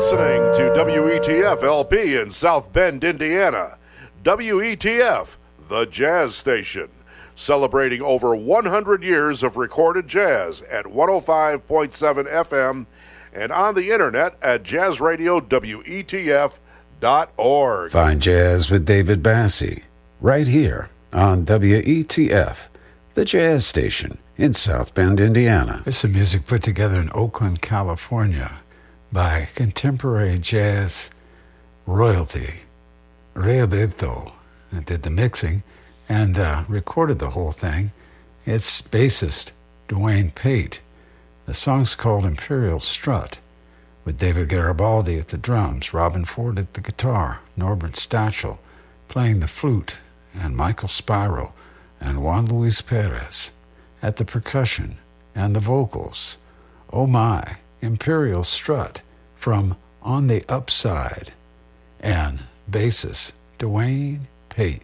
listening to WETF LP in South Bend, Indiana. WETF, the jazz station, celebrating over 100 years of recorded jazz at 105.7 FM and on the internet at jazzradiowetf.org. Find Jazz with David Bassie right here on WETF, the jazz station in South Bend, Indiana. There's some music put together in Oakland, California by contemporary jazz royalty. Ray Abeto did the mixing and recorded the whole thing. It's bassist Dwayne Pate. The song's called Imperial Strut, with David Garibaldi at the drums, Robin Ford at the guitar, Norbert Stachel playing the flute, and Michael Spiro and Juan Luis Perez at the percussion and the vocals. Oh my, Imperial Strut from On the Upside, and bassist Dwayne Pate.